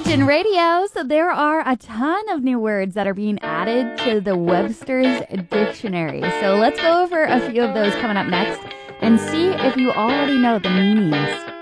Virgin Radio. So there are a ton of new words that are being added to the Webster's Dictionary. So let's go over a few of those coming up next and see if you already know the meanings